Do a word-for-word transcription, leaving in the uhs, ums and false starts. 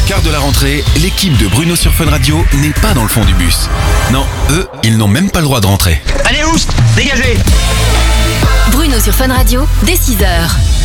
quart de la rentrée, l'équipe de Bruno sur Fun Radio n'est pas dans le fond du bus. Non, eux, ils n'ont même pas le droit de rentrer. Allez, oust, dégagez! Bruno sur Fun Radio, dès six heures.